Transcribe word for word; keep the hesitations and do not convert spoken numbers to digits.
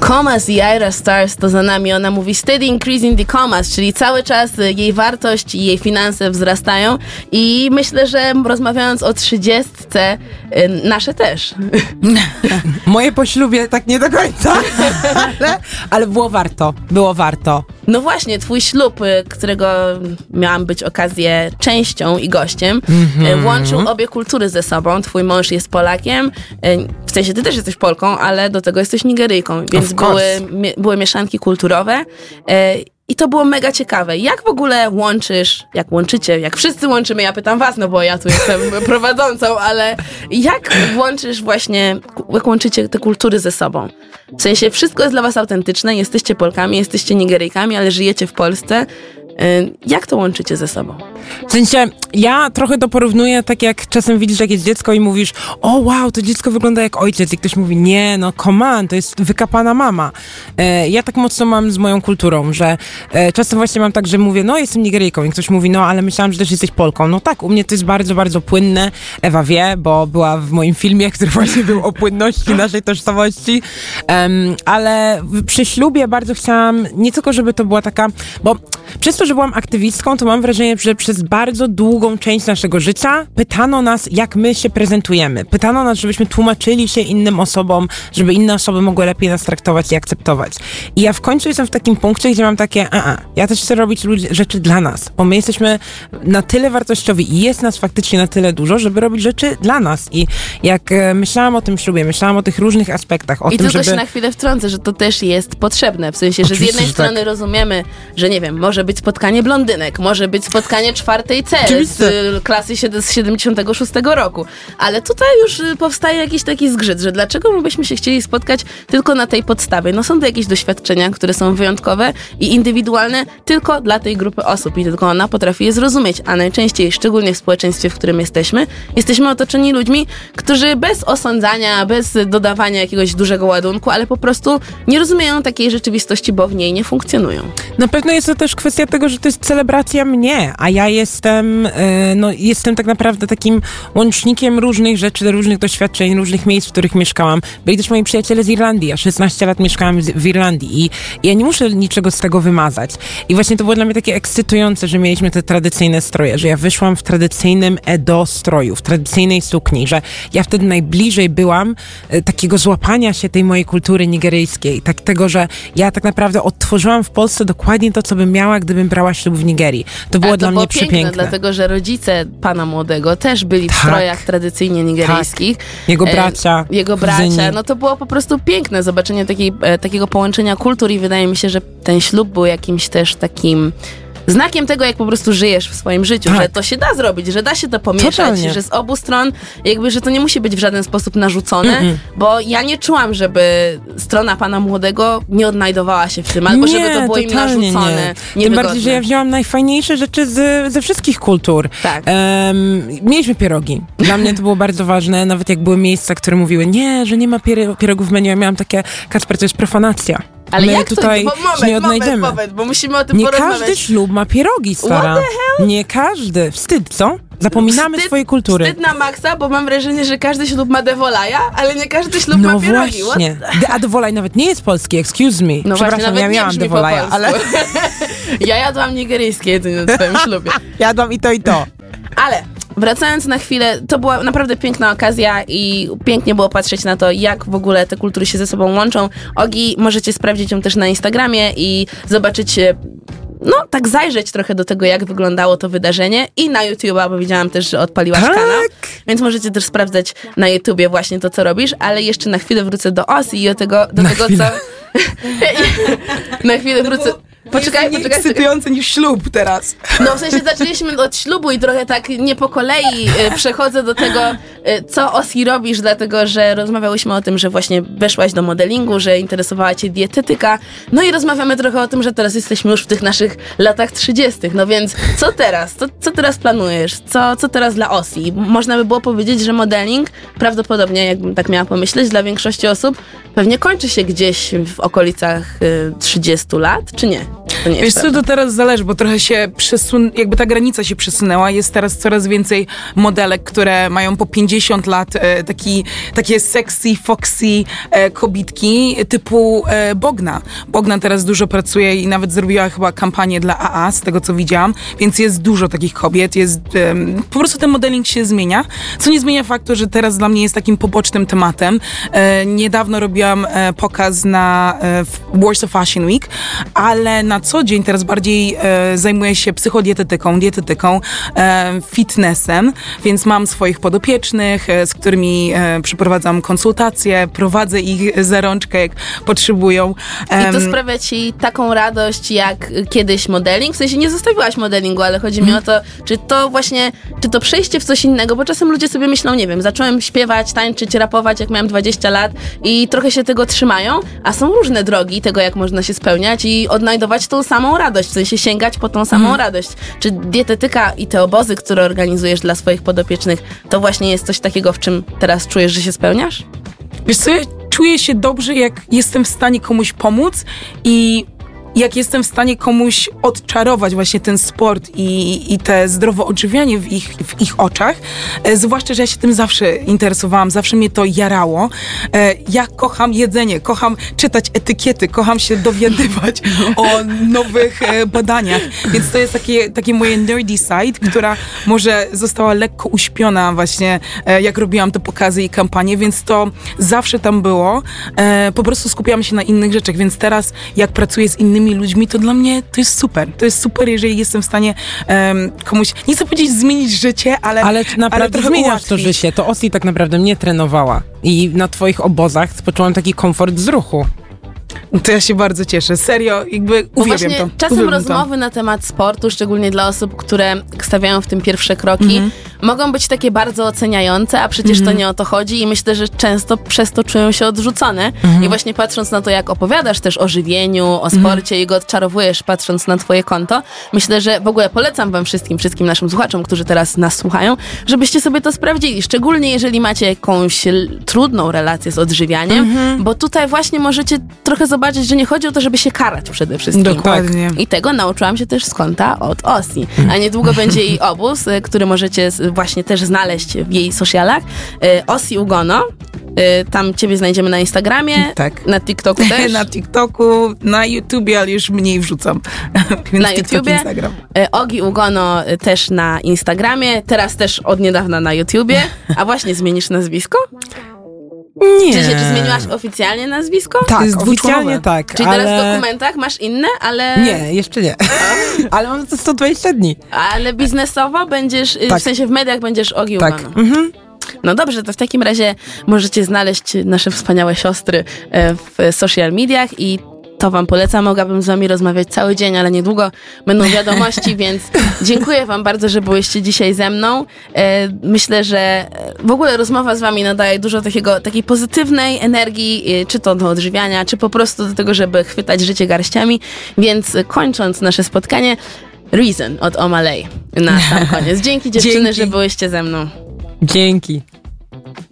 Commas i Ira Stars to za nami. Ona mówi steady increasing the commas, czyli cały czas jej wartość i jej finanse wzrastają i myślę, że rozmawiając o trzydziestce, nasze też. Moje po ślubie tak nie do końca, ale, ale było warto, było warto. No właśnie, twój ślub, którego miałam być okazję częścią i gościem, mm-hmm. łączył obie kultury ze sobą. Twój mąż jest Polakiem, w sensie ty też jesteś Polką, ale do tego jesteś Nigeryjką, więc były, były mieszanki kulturowe. I to było mega ciekawe. Jak w ogóle łączysz, jak łączycie, jak wszyscy łączymy, ja pytam was, no bo ja tu jestem prowadzącą, ale jak łączysz właśnie, jak łączycie te kultury ze sobą? W sensie wszystko jest dla was autentyczne, jesteście Polkami, jesteście Nigeryjkami, ale żyjecie w Polsce. Jak to łączycie ze sobą? W sensie, ja trochę to porównuję tak jak czasem widzisz jakieś dziecko i mówisz, o wow, to dziecko wygląda jak ojciec i ktoś mówi, nie, no come on, to jest wykapana mama. E, ja tak mocno mam z moją kulturą, że e, czasem właśnie mam tak, że mówię, no jestem Nigeryjką i ktoś mówi, no ale myślałam, że też jesteś Polką. No tak, u mnie to jest bardzo, bardzo płynne. Ewa wie, bo była w moim filmie, który właśnie był o płynności naszej tożsamości, um, ale przy ślubie bardzo chciałam, nie tylko żeby to była taka, bo przez to, że byłam aktywistką, to mam wrażenie, że przez bardzo długą część naszego życia pytano nas, jak my się prezentujemy. Pytano nas, żebyśmy tłumaczyli się innym osobom, żeby inne osoby mogły lepiej nas traktować i akceptować. I ja w końcu jestem w takim punkcie, gdzie mam takie, a, a ja też chcę robić ludzi, rzeczy dla nas, bo my jesteśmy na tyle wartościowi i jest nas faktycznie na tyle dużo, żeby robić rzeczy dla nas. I jak e, myślałam o tym ślubie, myślałam o tych różnych aspektach, o I tym, tylko żeby... się na chwilę wtrącę, że to też jest potrzebne. W sensie, że Oczywiście, z jednej że strony tak. rozumiemy, że nie wiem, może być spotkanie blondynek, może być spotkanie czwartej C Oczywiście. z klasy z siedemdziesiątego szóstego roku. Ale tutaj już powstaje jakiś taki zgrzyt, że dlaczego my byśmy się chcieli spotkać tylko na tej podstawie? No są to jakieś doświadczenia, które są wyjątkowe i indywidualne tylko dla tej grupy osób i tylko ona potrafi je zrozumieć, a najczęściej, szczególnie w społeczeństwie, w którym jesteśmy, jesteśmy otoczeni ludźmi, którzy bez osądzania, bez dodawania jakiegoś dużego ładunku, ale po prostu nie rozumieją takiej rzeczywistości, bo w niej nie funkcjonują. Na pewno jest to też kwestia tego, że to jest celebracja mnie, a ja jestem, yy, no, jestem tak naprawdę takim łącznikiem różnych rzeczy, różnych doświadczeń, różnych miejsc, w których mieszkałam. Byli też moi przyjaciele z Irlandii. Ja szesnaście lat mieszkałam w Irlandii i, i ja nie muszę niczego z tego wymazać. I właśnie to było dla mnie takie ekscytujące, że mieliśmy te tradycyjne stroje, że ja wyszłam w tradycyjnym Edo stroju, w tradycyjnej sukni, że ja wtedy najbliżej byłam y, takiego złapania się tej mojej kultury nigeryjskiej, tak tego, że ja tak naprawdę odtworzyłam w Polsce dokładnie to, co bym miała, gdybym brała ślub w Nigerii. To było to dla było mnie piękne, przepiękne. Dlatego, że rodzice pana młodego też byli w tak, strojach tradycyjnie nigeryjskich. Tak. Jego bracia. E, jego bracia. kuzyni. No to było po prostu piękne zobaczenie takiej, e, takiego połączenia kultur i wydaje mi się, że ten ślub był jakimś też takim znakiem tego, jak po prostu żyjesz w swoim życiu, tak. że to się da zrobić, że da się to pomieszać, Totalnie. że z obu stron jakby, że to nie musi być w żaden sposób narzucone, Mm-mm. bo ja nie czułam, żeby strona pana młodego nie odnajdowała się w tym, albo nie, żeby to było im totalnie narzucone. Nie. Tym bardziej, że ja wzięłam najfajniejsze rzeczy z, ze wszystkich kultur. Tak. Um, mieliśmy pierogi. Dla mnie to było bardzo ważne, nawet jak były miejsca, które mówiły, nie, że nie ma pier- pierogów w menu. Ja miałam takie, Kacper, to jest profanacja. Ale My jak tutaj to? Bo moment, nie odnajdziemy. moment, moment, bo musimy o tym Nie porozmawiać. każdy ślub ma pierogi, stara. What the hell? Nie każdy. Wstyd, co? Zapominamy Wstyd- swojej kultury. Wstyd na maksa, bo mam wrażenie, że każdy ślub ma devolaja, ale nie każdy ślub No ma pierogi. właśnie. De- a devolaj nawet nie jest polski, excuse me. No Przepraszam, właśnie, nawet ja nie miałam brzmi po devolaja, polsku. ale Ja jadłam nigeryjskie jedzenie na swoim ślubie. jadłam i to, i to. Ale wracając na chwilę, to była naprawdę piękna okazja i pięknie było patrzeć na to, jak w ogóle te kultury się ze sobą łączą. Ogi, możecie sprawdzić ją też na Instagramie i zobaczyć, no tak zajrzeć trochę do tego, jak wyglądało to wydarzenie i na YouTube'a, bo widziałam też, że odpaliłaś Tak. kanał, więc możecie też sprawdzać na YouTubie właśnie to, co robisz, ale jeszcze na chwilę wrócę do Osi i do tego, do Na tego chwilę. co... na chwilę wrócę... Poczekaj, jest mniej poczekaj, ekscytujący niż ślub teraz. No w sensie zaczęliśmy od ślubu i trochę tak nie po kolei e, przechodzę do tego, e, co Osi robisz, dlatego że rozmawiałyśmy o tym, że właśnie weszłaś do modelingu, że interesowała cię dietetyka, no i rozmawiamy trochę o tym, że teraz jesteśmy już w tych naszych latach trzydziestych, no więc co teraz? Co, co teraz planujesz? Co, co teraz dla Osi? Można by było powiedzieć, że modeling prawdopodobnie, jakbym tak miała pomyśleć, dla większości osób pewnie kończy się gdzieś w okolicach y, trzydziestu lat, czy nie? to nie jest Wiesz co, prawda. to teraz zależy, bo trochę się przesun... jakby ta granica się przesunęła. Jest teraz coraz więcej modelek, które mają po pięćdziesiąt lat, e, taki, takie sexy, foxy e, kobitki typu e, Bogna. Bogna teraz dużo pracuje i nawet zrobiła chyba kampanię dla A A, z tego co widziałam, więc jest dużo takich kobiet. Jest, e, po prostu ten modeling się zmienia, co nie zmienia faktu, że teraz dla mnie jest takim pobocznym tematem. E, niedawno robiłam e, pokaz na e, Warsaw Fashion Week, ale na co dzień teraz bardziej e, zajmuję się psychodietetyką, dietetyką, e, fitnessem, więc mam swoich podopiecznych, e, z którymi e, przeprowadzam konsultacje, prowadzę ich za rączkę, jak potrzebują. I to Em, sprawia ci taką radość, jak kiedyś modeling? W sensie nie zostawiłaś modelingu, ale chodzi mi o to, czy to właśnie, czy to przejście w coś innego, bo czasem ludzie sobie myślą, nie wiem, zacząłem śpiewać, tańczyć, rapować, jak miałem dwadzieścia lat i trochę się tego trzymają, a są różne drogi tego, jak można się spełniać i odnajdować tą samą radość, w sensie sięgać po tą samą Mhm. radość. Czy dietetyka i te obozy, które organizujesz dla swoich podopiecznych, to właśnie jest coś takiego, w czym teraz czujesz, że się spełniasz? Wiesz co, ja czuję się dobrze, jak jestem w stanie komuś pomóc i jak jestem w stanie komuś odczarować właśnie ten sport i, i te zdrowe odżywianie w ich, w ich oczach. E, zwłaszcza, że ja się tym zawsze interesowałam, zawsze mnie to jarało. E, ja kocham jedzenie, kocham czytać etykiety, kocham się dowiadywać o nowych e, badaniach, więc to jest takie, takie moje nerdy side, która może została lekko uśpiona właśnie, e, jak robiłam te pokazy i kampanie, więc to zawsze tam było. E, po prostu skupiałam się na innych rzeczach, więc teraz jak pracuję z innymi ludźmi, to dla mnie to jest super. To jest super, jeżeli jestem w stanie um, komuś, nie chcę powiedzieć zmienić życie, ale Ale naprawdę trochę zmieniasz to ułatwić. życie. To Osli tak naprawdę mnie trenowała. I na twoich obozach poczułam taki komfort z ruchu. To ja się bardzo cieszę. Serio, jakby Bo uwielbiam właśnie to. czasem Uwielbiam rozmowy na temat sportu, szczególnie dla osób, które stawiają w tym pierwsze kroki, Mhm. mogą być takie bardzo oceniające, a przecież to nie o to chodzi i myślę, że często przez to czują się odrzucone. Mhm. I właśnie patrząc na to, jak opowiadasz też o żywieniu, o sporcie i go odczarowujesz, patrząc na twoje konto, myślę, że w ogóle polecam wam wszystkim, wszystkim naszym słuchaczom, którzy teraz nas słuchają, żebyście sobie to sprawdzili. Szczególnie jeżeli macie jakąś l- trudną relację z odżywianiem, bo tutaj właśnie możecie trochę zobaczyć, że nie chodzi o to, żeby się karać przede wszystkim. Dokładnie. I tego nauczyłam się też z konta od Osi. A niedługo będzie jej obóz, y, który możecie z- właśnie też znaleźć w jej socialach. Y, Osi Ugono. Y, Tam ciebie znajdziemy na Instagramie. Tak. Na TikToku też. Na TikToku, na YouTubie, ale już mniej wrzucam. Więc Na TikTok, YouTubie. Instagram. Y, Ogi Ugono y, też na Instagramie. Teraz też od niedawna na YouTubie. A właśnie zmienisz nazwisko? Nie. Czy, się, czy zmieniłaś oficjalnie nazwisko? Tak, jest oficjalnie dwuczłonowe. tak, Czyli ale... teraz w dokumentach masz inne, ale... Nie, jeszcze nie. Ale mam to sto dwadzieścia dni. Ale biznesowo będziesz, y, Tak. w sensie w mediach będziesz Ogi Tak. Ugono. No dobrze, to w takim razie możecie znaleźć nasze wspaniałe siostry e, w social mediach i to wam polecam. Mogłabym z wami rozmawiać cały dzień, ale niedługo będą wiadomości, więc dziękuję wam bardzo, że byłyście dzisiaj ze mną. E, myślę, że e, w ogóle rozmowa z wami nadaje dużo takiego, takiej pozytywnej energii, e, czy to do odżywiania, czy po prostu do tego, żeby chwytać życie garściami. Więc e, kończąc nasze spotkanie, Reason od Omalay na sam koniec. Dzięki dziewczyny, Dzięki. że byłyście ze mną. Dzięki.